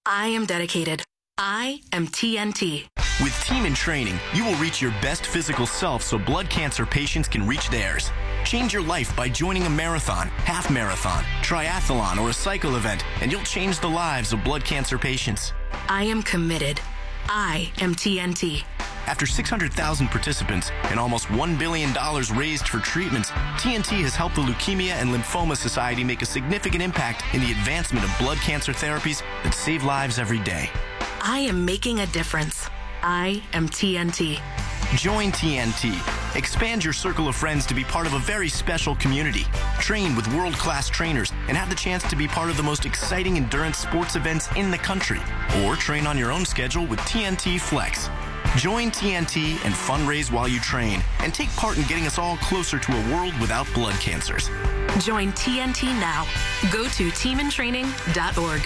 I am dedicated. I am TNT. With Team in Training, you will reach your best physical self so blood cancer patients can reach theirs. Change your life by joining a marathon, half marathon, triathlon, or a cycle event, and you'll change the lives of blood cancer patients. I am committed. I am TNT. After 600,000 participants and almost $1 billion raised for treatments, TNT has helped the Leukemia and Lymphoma Society make a significant impact in the advancement of blood cancer therapies that save lives every day. I am making a difference. I am TNT. Join TNT. Expand your circle of friends to be part of a very special community. Train with world-class trainers and have the chance to be part of the most exciting endurance sports events in the country. Or train on your own schedule with TNT Flex. Join TNT and fundraise while you train and take part in getting us all closer to a world without blood cancers. Join TNT now. Go to teamintraining.org.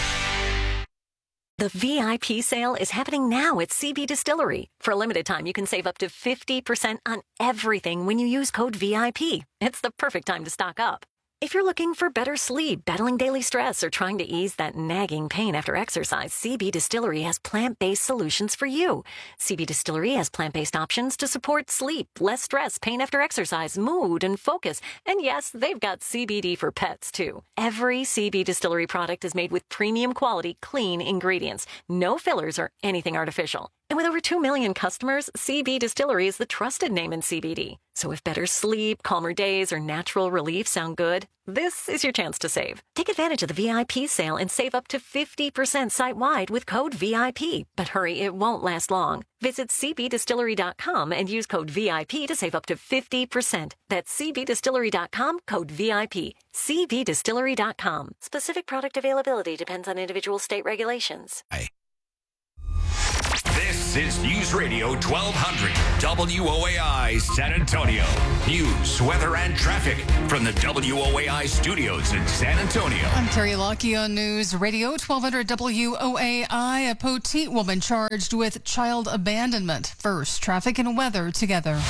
The VIP sale is happening now at CB Distillery. For a limited time, you can save up to 50% on everything when you use code VIP. It's the perfect time to stock up. If you're looking for better sleep, battling daily stress, or trying to ease that nagging pain after exercise, CB Distillery has plant-based solutions for you. CB Distillery has plant-based options to support sleep, less stress, pain after exercise, mood, and focus. And yes, they've got CBD for pets, too. Every CB Distillery product is made with premium quality, clean ingredients. No fillers or anything artificial. And with over 2 million customers, CB Distillery is the trusted name in CBD. So if better sleep, calmer days, or natural relief sound good, this is your chance to save. Take advantage of the VIP sale and save up to 50% site-wide with code VIP. But hurry, it won't last long. Visit cbdistillery.com and use code VIP to save up to 50%. That's cbdistillery.com, code VIP. cbdistillery.com. Specific product availability depends on individual state regulations. This is News Radio 1200 WOAI San Antonio. News, weather, and traffic from the WOAI studios in San Antonio. I'm Terry Lockie on News Radio 1200 WOAI. A Poteet woman charged with child abandonment. First, traffic and weather together.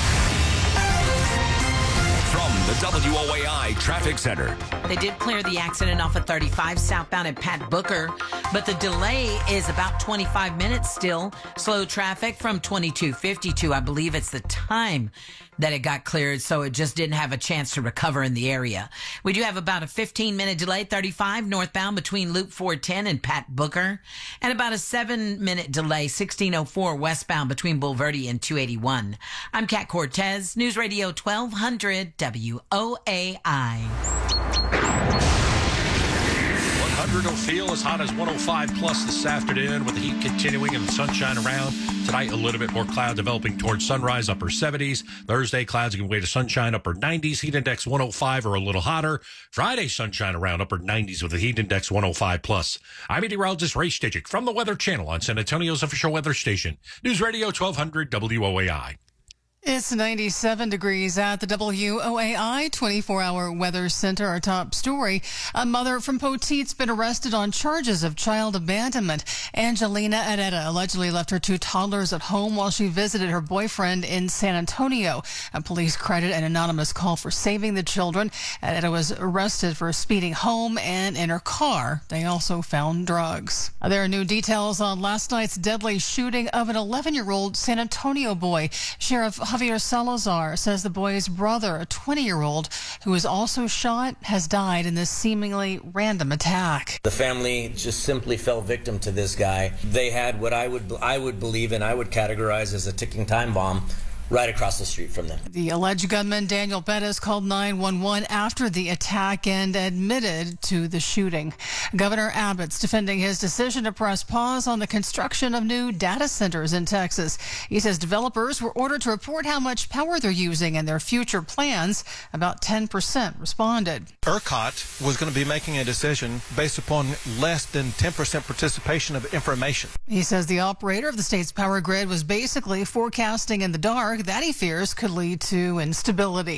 From the WOAI Traffic Center. They did clear the accident off of 35 southbound at Pat Booker, but the delay is about 25 minutes still. Slow traffic from 2252. I believe it's the time that it got cleared, so it just didn't have a chance to recover in the area. We do have about a 15-minute delay, 35 northbound between Loop 410 and Pat Booker, and about a 7-minute delay, 1604 westbound between Bulverde and 281. I'm Kat Cortez, News Radio 1200 WOAI. 100 will feel as hot as 105 plus this afternoon with the heat continuing and the sunshine around. Tonight, a little bit more cloud developing towards sunrise, upper 70s. Thursday, clouds give way to sunshine, upper 90s. Heat index 105 or a little hotter. Friday, sunshine around, upper 90s with a heat index 105 plus. I'm meteorologist Ray Stitchick from the Weather Channel on San Antonio's official weather station. News Radio 1200 WOAI. It's 97 degrees at the WOAI 24-hour weather center. Our top story, a mother from Poteet's been arrested on charges of child abandonment. Angelina Areta allegedly left her 2 toddlers at home while she visited her boyfriend in San Antonio. Police credit an anonymous call for saving the children. Areta was arrested for speeding home, and in her car, they also found drugs. There are new details on last night's deadly shooting of an 11-year-old San Antonio boy. Sheriff Javier Salazar says the boy's brother, a 20-year-old, who was also shot, has died in this seemingly random attack. The family just simply fell victim to this guy. They had what I would believe and I would categorize as a ticking time bomb right across the street from them. The alleged gunman, Daniel Bettis, called 911 after the attack and admitted to the shooting. Governor Abbott's defending his decision to press pause on the construction of new data centers in Texas. He says developers were ordered to report how much power they're using and their future plans. About 10% responded. ERCOT was going to be making a decision based upon less than 10% participation of information. He says the operator of the state's power grid was basically forecasting in the dark that he fears could lead to instability.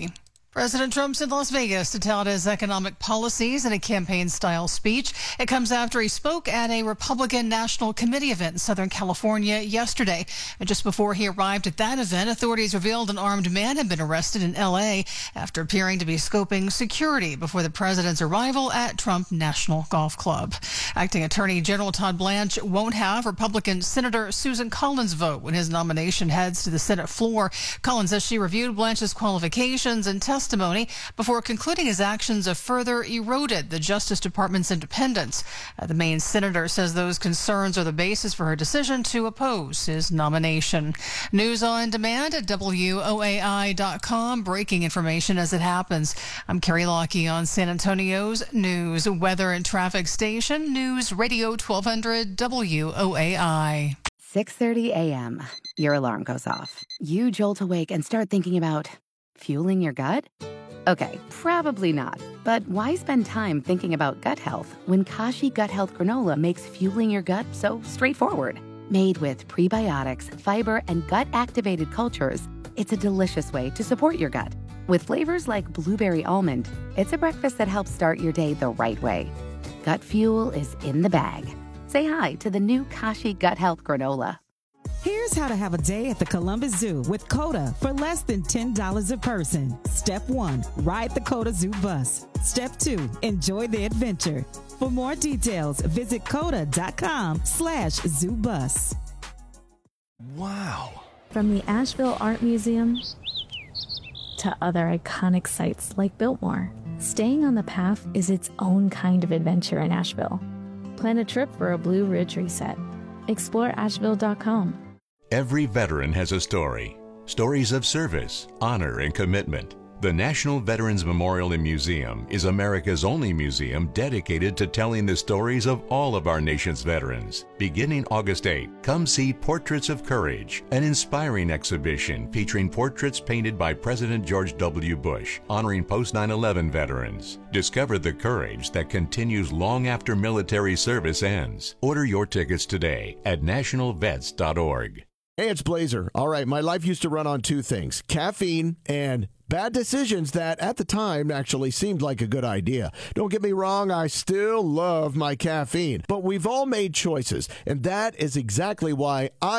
President Trump's in Las Vegas to tout his economic policies in a campaign-style speech. It comes after he spoke at a Republican National Committee event in Southern California yesterday. And just before he arrived at that event, authorities revealed an armed man had been arrested in L.A. after appearing to be scoping security before the president's arrival at Trump National Golf Club. Acting Attorney General Todd Blanche won't have Republican Senator Susan Collins vote when his nomination heads to the Senate floor. Collins says she reviewed Blanche's qualifications and testimony before concluding his actions have further eroded the Justice Department's independence. The Maine senator says those concerns are the basis for her decision to oppose his nomination. News on demand at WOAI.com. Breaking information as it happens. I'm Carrie Lockie on San Antonio's news, weather, and traffic station, News Radio 1200 WOAI. 6:30 a.m. Your alarm goes off. You jolt awake and start thinking about fueling your gut? Okay, probably not. But why spend time thinking about gut health when Kashi Gut Health Granola makes fueling your gut so straightforward? Made with prebiotics, fiber, and gut-activated cultures, it's a delicious way to support your gut. With flavors like blueberry almond, it's a breakfast that helps start your day the right way. Gut fuel is in the bag. Say hi to the new Kashi Gut Health Granola. Here's how to have a day at the Columbus Zoo with COTA for less than $10 a person. Step 1, ride the COTA Zoo bus. Step 2, enjoy the adventure. For more details, visit COTA.com/zoobus. Wow. From the Asheville Art Museum to other iconic sites like Biltmore, staying on the path is its own kind of adventure in Asheville. Plan a trip for a Blue Ridge reset. Explore Asheville.com. Every veteran has a story. Stories of service, honor, and commitment. The National Veterans Memorial and Museum is America's only museum dedicated to telling the stories of all of our nation's veterans. Beginning August 8, come see Portraits of Courage, an inspiring exhibition featuring portraits painted by President George W. Bush, honoring post-9/11 veterans. Discover the courage that continues long after military service ends. Order your tickets today at nationalvets.org. Hey, it's Blazer. All right, my life used to run on two things, caffeine and bad decisions that at the time actually seemed like a good idea. Don't get me wrong, I still love my caffeine, but we've all made choices, and that is exactly why I